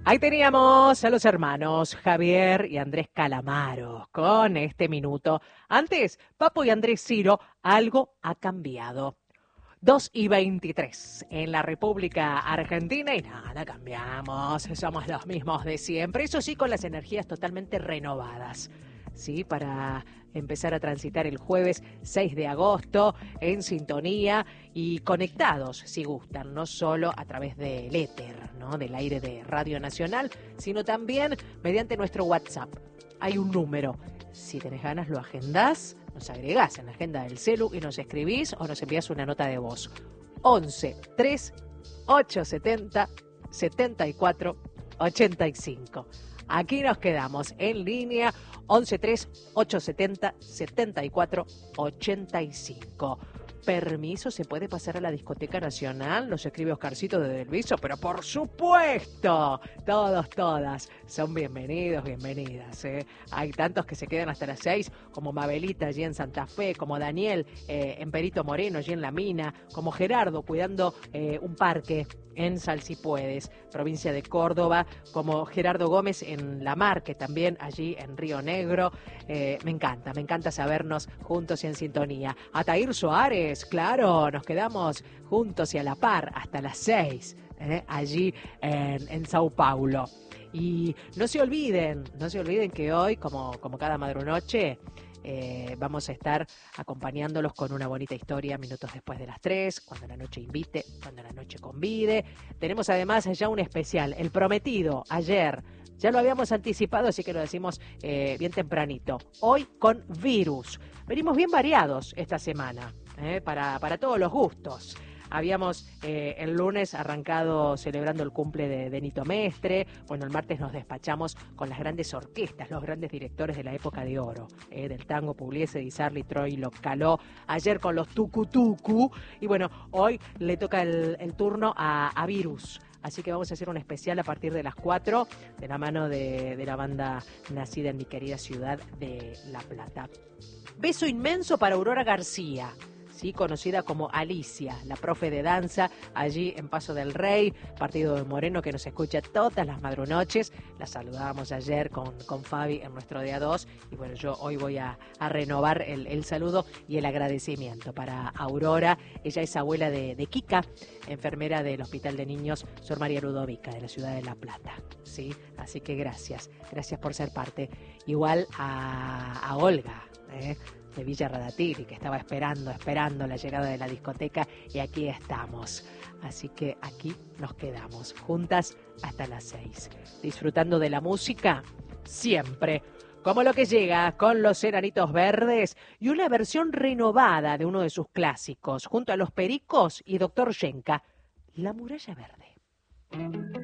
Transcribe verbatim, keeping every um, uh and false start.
Ahí teníamos a los hermanos Javier y Andrés Calamaro con este minuto. Antes, Papo y Andrés Ciro, algo ha cambiado. Dos y veintitrés en la República Argentina y nada, cambiamos, somos los mismos de siempre, eso sí, con las energías totalmente renovadas. Sí, para empezar a transitar el jueves seis de agosto en sintonía y conectados, si gustan, no solo a través del éter, ¿no? Del aire de Radio Nacional, sino también mediante nuestro WhatsApp. Hay un número, si tenés ganas lo agendás, nos agregás en la agenda del celu y nos escribís o nos envías una nota de voz. once tres ochocientos setenta setenta y cuatro ochenta y cinco. Aquí nos quedamos en línea once tres ochocientos setenta setenta y cuatro ochenta y cinco. ¿Permiso? ¿Se puede pasar a la Discoteca Nacional? Nos escribe Oscarcito de Delviso, pero por supuesto, todos, todas son bienvenidos, bienvenidas. ¿eh? Hay tantos que se quedan hasta las seis, como Mabelita allí en Santa Fe, como Daniel eh, en Perito Moreno allí en La Mina, como Gerardo cuidando eh, un parque en Salsipuedes, provincia de Córdoba, como Gerardo Gómez en La Marque, también allí en Río Negro. Eh, me encanta, me encanta sabernos juntos y en sintonía. Atair Soares, claro, nos quedamos juntos y a la par hasta las seis, eh, allí en, en Sao Paulo. Y no se olviden, no se olviden que hoy, como, como cada madrunoche, Eh, vamos a estar acompañándolos con una bonita historia minutos después de las tres, cuando la noche invite, cuando la noche convide. Tenemos además ya un especial, el prometido, ayer. Ya lo habíamos anticipado, así que lo decimos eh, bien tempranito. Hoy con Virus. Venimos bien variados esta semana, eh, para, para todos los gustos. Habíamos eh, el lunes arrancado celebrando el cumple de, de Nito Mestre. Bueno, el martes nos despachamos con las grandes orquestas, los grandes directores de la época de oro, eh, del tango, Pugliese, Di Sarli, Troilo, Caló. Ayer con los Tucu Tucu. Y bueno, hoy le toca el, el turno a, a Virus. Así que vamos a hacer un especial a partir de las cuatro, de la mano de, de la banda nacida en mi querida ciudad de La Plata. Beso inmenso para Aurora García, sí, conocida como Alicia, la profe de danza, allí en Paso del Rey, partido de Moreno, que nos escucha todas las madrunoches. La saludábamos ayer con, con Fabi en nuestro día dos, y bueno, yo hoy voy a, a renovar el, el saludo y el agradecimiento para Aurora. Ella es abuela de, de Kika, enfermera del Hospital de Niños Sor María Ludovica, de la ciudad de La Plata, ¿sí? Así que gracias, gracias por ser parte. Igual a, a Olga, ¿eh? de Villa Radatili, que estaba esperando, esperando la llegada de la discoteca, y aquí estamos. Así que aquí nos quedamos, juntas hasta las seis, disfrutando de la música, siempre, como lo que llega con los Enanitos Verdes, y una versión renovada de uno de sus clásicos, junto a Los Pericos y Doctor Yenka, La Muralla Verde.